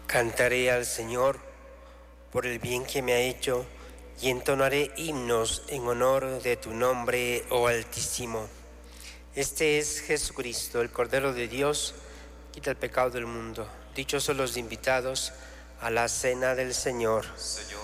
Cantaré al Señor por el bien que me ha hecho y entonaré himnos en honor de tu nombre, oh Altísimo. Este es Jesucristo, el Cordero de Dios, quita el pecado del mundo. Dichosos los invitados a la cena del Señor. Señor,